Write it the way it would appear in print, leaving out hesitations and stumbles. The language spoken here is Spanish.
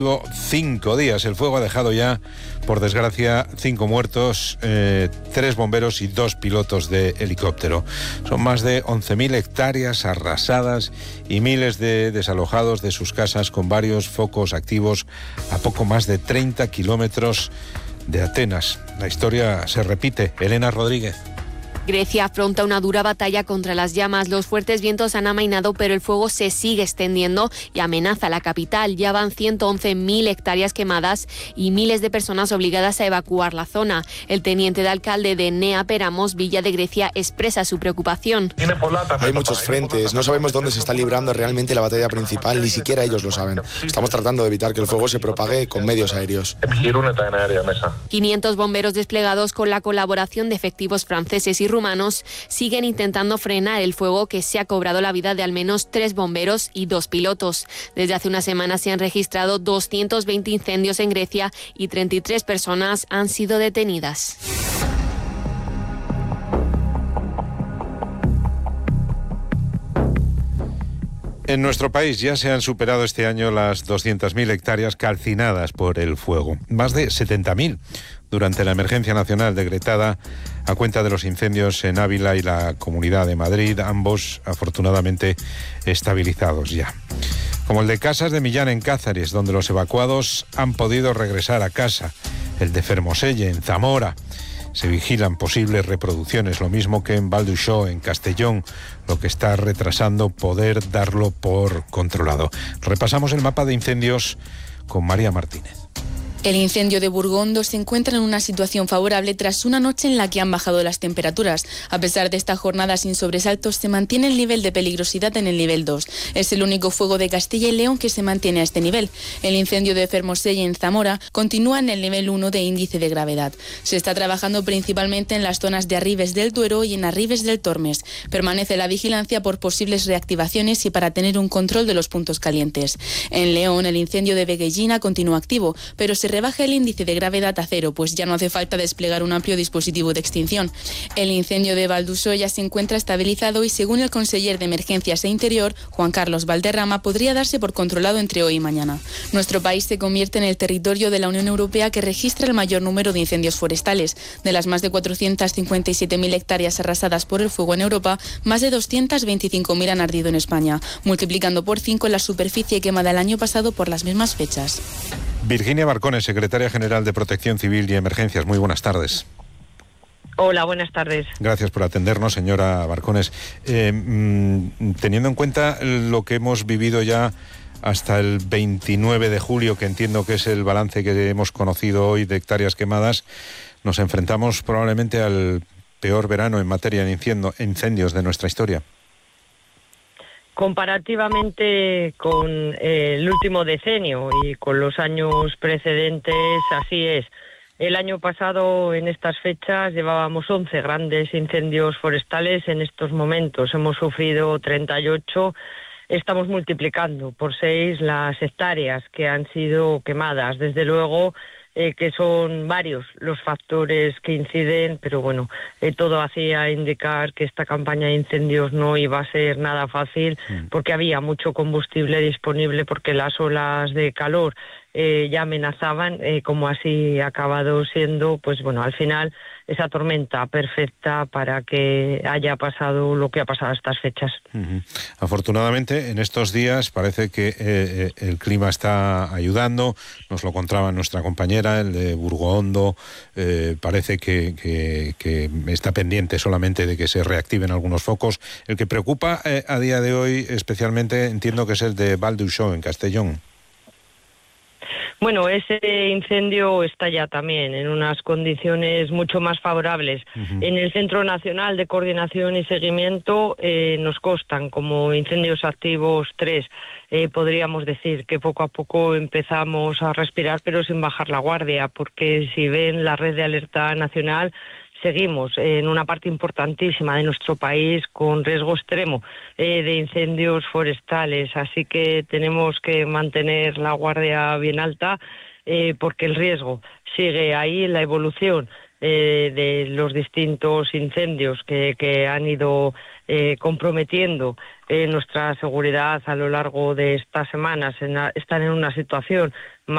5 días. El fuego ha dejado ya, por desgracia, 5 muertos, 3 bomberos y 2 pilotos de helicóptero. Son más de 11.000 hectáreas arrasadas y miles de desalojados de sus casas, con varios focos activos a poco más de 30 kilómetros de Atenas. La historia se repite. Elena Rodríguez. Grecia afronta una dura batalla contra las llamas. Los fuertes vientos han amainado, pero el fuego se sigue extendiendo y amenaza la capital. Ya van 111.000 hectáreas quemadas y miles de personas obligadas a evacuar la zona. El teniente de alcalde de Nea Peramos, Villa de Grecia, expresa su preocupación. Hay muchos frentes, no sabemos dónde se está librando realmente la batalla principal, ni siquiera ellos lo saben. Estamos tratando de evitar que el fuego se propague con medios aéreos. 500 bomberos desplegados con la colaboración de efectivos franceses y rumanos siguen intentando frenar el fuego, que se ha cobrado la vida de al menos 3 bomberos y 2 pilotos. Desde hace una semana se han registrado 220 incendios en Grecia y 33 personas han sido detenidas. En nuestro país ya se han superado este año las 200.000 hectáreas calcinadas por el fuego. Más de 70.000 durante la emergencia nacional decretada a cuenta de los incendios en Ávila y la Comunidad de Madrid, ambos afortunadamente estabilizados ya. Como el de Casas de Millán en Cáceres, donde los evacuados han podido regresar a casa. El de Fermoselle en Zamora. Se vigilan posibles reproducciones, lo mismo que en Val d'Uixó, en Castellón, lo que está retrasando poder darlo por controlado. Repasamos el mapa de incendios con María Martínez. El incendio de Burgondo se encuentra en una situación favorable tras una noche en la que han bajado las temperaturas. A pesar de esta jornada sin sobresaltos, se mantiene el nivel de peligrosidad en el nivel 2. Es el único fuego de Castilla y León que se mantiene a este nivel. El incendio de Fermoselle en Zamora continúa en el nivel 1 de índice de gravedad. Se está trabajando principalmente en las zonas de Arribes del Duero y en Arribes del Tormes. Permanece la vigilancia por posibles reactivaciones y para tener un control de los puntos calientes. En León, el incendio de Veguellina continúa activo, pero se rebaja el índice de gravedad a 0, pues ya no hace falta desplegar un amplio dispositivo de extinción. El incendio de Val d'Uixó ya se encuentra estabilizado y, según el conseller de Emergencias e Interior, Juan Carlos Valderrama, podría darse por controlado entre hoy y mañana. Nuestro país se convierte en el territorio de la Unión Europea que registra el mayor número de incendios forestales. De las más de 457.000 hectáreas arrasadas por el fuego en Europa, más de 225.000 han ardido en España, multiplicando por 5 la superficie quemada el año pasado por las mismas fechas. Virginia Barcones, secretaria general de Protección Civil y Emergencias. Muy buenas tardes. Hola, buenas tardes. Gracias por atendernos, señora Barcones. Teniendo en cuenta lo que hemos vivido ya hasta el 29 de julio, que entiendo que es el balance que hemos conocido hoy de hectáreas quemadas, nos enfrentamos probablemente al peor verano en materia de incendios de nuestra historia. Comparativamente con el último decenio y con los años precedentes, así es. El año pasado, en estas fechas, llevábamos 11 grandes incendios forestales. En estos momentos hemos sufrido 38. Estamos multiplicando por 6 las hectáreas que han sido quemadas. Desde luego que son varios los factores que inciden, pero bueno, todo hacía indicar que esta campaña de incendios no iba a ser nada fácil, porque había mucho combustible disponible, porque las olas de calor ya amenazaban, como así ha acabado siendo, pues bueno, al final esa tormenta perfecta para que haya pasado lo que ha pasado a estas fechas. Afortunadamente, en estos días parece que el clima está ayudando. Nos lo contaba nuestra compañera, el de Burgondo. Parece que está pendiente solamente de que se reactiven algunos focos. El que preocupa a día de hoy especialmente, entiendo que es el de Val d'Uixó, en Castellón. Bueno, ese incendio está ya también en unas condiciones mucho más favorables. En el Centro Nacional de Coordinación y Seguimiento nos constan como incendios activos 3. Podríamos decir que poco a poco empezamos a respirar, pero sin bajar la guardia, porque si ven la red de alerta nacional, seguimos en una parte importantísima de nuestro país con riesgo extremo de incendios forestales, así que tenemos que mantener la guardia bien alta porque el riesgo sigue ahí, la evolución de los distintos incendios que han ido comprometiendo nuestra seguridad a lo largo de estas semanas están en una situación más